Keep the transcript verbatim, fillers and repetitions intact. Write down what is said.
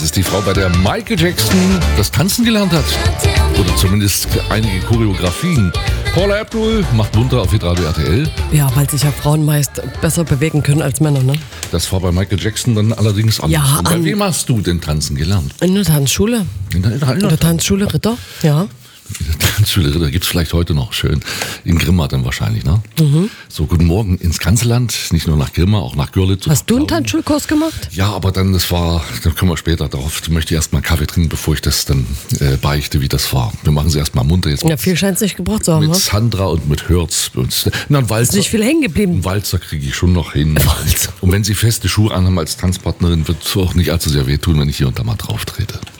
Das ist die Frau, bei der Michael Jackson das Tanzen gelernt hat. Oder zumindest einige Choreografien. Paula Abdul macht munter auf Hitradio R T L. Ja, weil sich ja Frauen meist besser bewegen können als Männer, ne? Das war bei Michael Jackson dann allerdings anders. Ja, Und bei an- wem hast du denn tanzen gelernt? In der Tanzschule. In der, in der, In der Tanzschule Ritter, ja. In der Tanzschule Ritter gibt es vielleicht heute noch schön. In Grimma dann wahrscheinlich, ne? Mhm. So, guten Morgen ins ganze Land. Nicht nur nach Grimma, auch nach Görlitz. Hast du einen Plauen. Tanzschulkurs gemacht? Ja, aber dann, das war, da kommen wir später drauf. Da möchte ich erst mal Kaffee trinken, bevor ich das dann äh, beichte, wie das war. Wir machen sie erst mal munter jetzt. Ja, viel scheint es nicht gebraucht zu haben, Mit ne? Sandra und mit Hörz. Und, na, ein Ist Walzer, nicht viel hängen geblieben. einen Walzer kriege ich schon noch hin. Walzer. Und wenn Sie feste Schuhe anhaben als Tanzpartnerin, wird es auch nicht allzu sehr wehtun, wenn ich hier und da mal drauf trete.